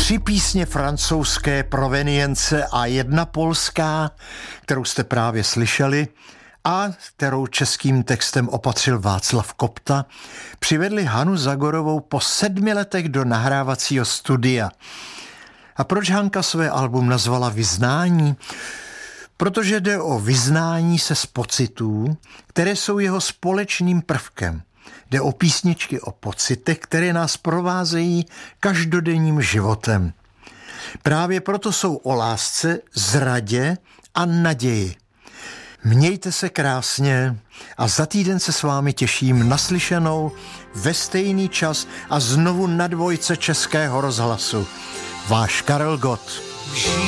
3 písně francouzské provenience a 1 polská, kterou jste právě slyšeli a kterou českým textem opatřil Václav Kopta, přivedli Hanu Zagorovou po 7 letech do nahrávacího studia. A proč Hanka své album nazvala Vyznání? Protože jde o vyznání se z pocitů, které jsou jeho společným prvkem. Jde o písničky o pocitech, které nás provázejí každodenním životem. Právě proto jsou o lásce, zradě a naději. Mějte se krásně a za týden se s vámi těším naslyšenou ve stejný čas a znovu na 2 Českého rozhlasu. Váš Karel Gott.